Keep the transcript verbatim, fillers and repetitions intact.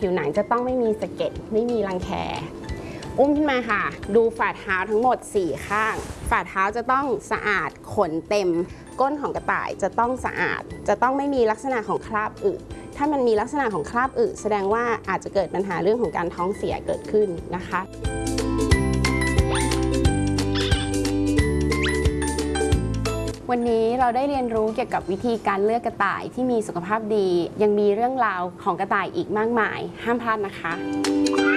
ผิวหนังจะต้องไม่มีสะเก็ดไม่มีรังแคอุ้มขึ้นมาค่ะดูฝ่าเท้าทั้งหมดสี่ข้างฝ่าเท้าจะต้องสะอาดขนเต็มก้นของกระต่ายจะต้องสะอาดจะต้องไม่มีลักษณะของคราบอึถ้ามันมีลักษณะของคราบอึแสดงว่าอาจจะเกิดปัญหาเรื่องของการท้องเสียเกิดขึ้นนะคะวันนี้เราได้เรียนรู้เกี่ยวกับวิธีการเลือกกระต่ายที่มีสุขภาพดียังมีเรื่องราวของกระต่ายอีกมากมายห้ามพลาดนะคะ